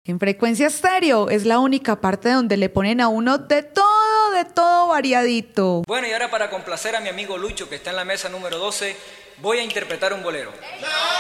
En Frecuencia Estéreo es la única parte donde le ponen a uno de todo variadito. Bueno, y ahora para complacer a mi amigo Lucho, que está en la mesa número 12, voy a interpretar un bolero.